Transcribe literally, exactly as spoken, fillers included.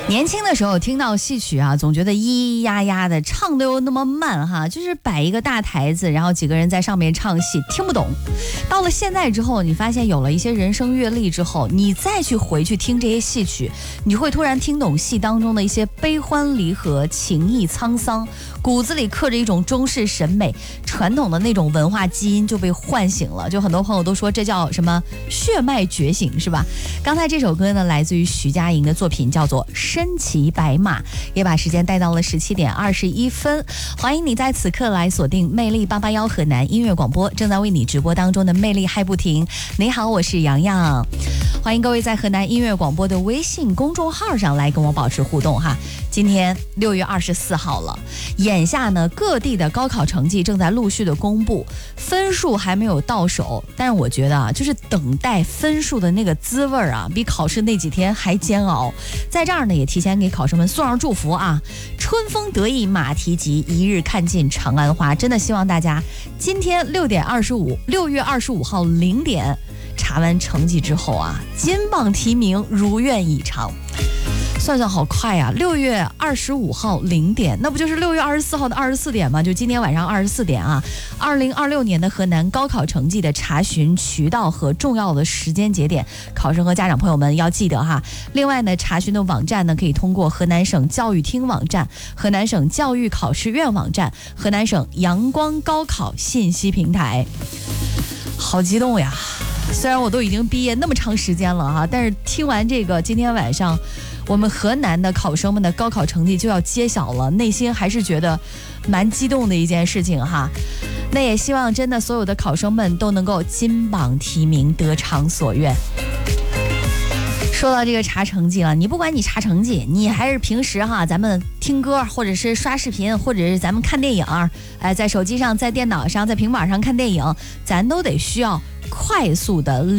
年轻的时候听到戏曲啊，总觉得咿咿呀呀的，唱的又那么慢哈，就是摆一个大台子，然后几个人在上面唱戏，听不懂。到了现在之后，你发现有了一些人生阅历之后，你再去回去听这些戏曲，你会突然听懂戏当中的一些悲欢离合、情义沧桑，骨子里刻着一种中式审美，传统的那种文化基因就被唤醒了。就很多朋友都说这叫什么血脉觉醒，是吧？刚才这首歌呢，来自于徐佳莹的作品，叫做《身骑白马》，也把时间带到了十七点二十一分。欢迎你在此刻来锁定魅力八八幺河南音乐广播，正在为你直播当中的魅力嗨不停。你好，我是洋洋，欢迎各位在河南音乐广播的微信公众号上来跟我保持互动哈。今天六月二十四号了，眼下呢各地的高考成绩正在陆续的公布，分数还没有到手，但是我觉得啊，就是等待分数的那个滋味啊，比考试那几天还煎熬。在这儿呢，也提前给考生们送上祝福啊！春风得意马蹄疾，一日看尽长安花。真的希望大家今天六点二十五，六月二十五号零点查完成绩之后啊，金榜题名，如愿以偿。算算好快呀、啊！六月二十五号零点，那不就是六月二十四号的二十四点吗？就今天晚上二十四点啊！二零二六年的河南高考成绩的查询渠道和重要的时间节点，考生和家长朋友们要记得哈。另外呢，查询的网站呢可以通过河南省教育厅网站、河南省教育考试院网站、河南省阳光高考信息平台。好激动呀！虽然我都已经毕业那么长时间了哈，但是听完这个，今天晚上我们河南的考生们的高考成绩就要揭晓了，内心还是觉得蛮激动的一件事情哈。那也希望真的所有的考生们都能够金榜题名，得偿所愿。说到这个查成绩了，你不管你查成绩，你还是平时哈，咱们听歌或者是刷视频，或者是咱们看电影，哎，在手机上、在电脑上、在平板上看电影，咱都得需要快速的